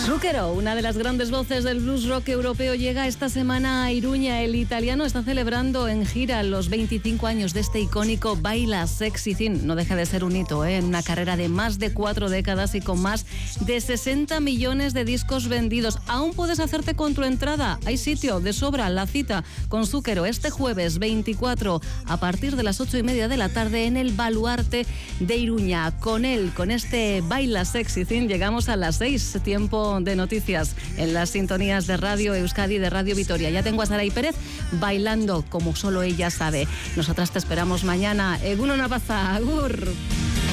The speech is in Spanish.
Zucchero, una de las grandes voces del blues rock europeo, llega esta semana a Iruña. El italiano está celebrando en gira los 25 años de este icónico Baila Sexy Thing. No deja de ser un hito, en una carrera de más de 4 décadas y con más de 60 millones de discos vendidos. Aún puedes hacerte con tu entrada. Hay sitio de sobra. La cita con Zucchero este jueves 24 a partir de las 8:30 de la tarde en el Baluarte de Iruña. Con él, con este Baila Sexy Thing, llegamos a las 6, tiempo de noticias en las sintonías de Radio Euskadi y de Radio Vitoria. Ya tengo a Saray Pérez bailando como solo ella sabe. Nosotras te esperamos mañana. Egunon Apaza, agur.